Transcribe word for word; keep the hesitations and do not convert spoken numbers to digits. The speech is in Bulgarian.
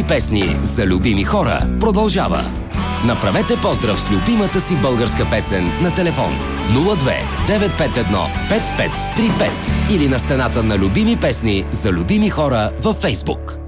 песни за любими хора продължава. Направете поздрав с любимата си българска песен на телефон нула две девет пет едно пет пет три пет или на стената на любими песни за любими хора във Фейсбук.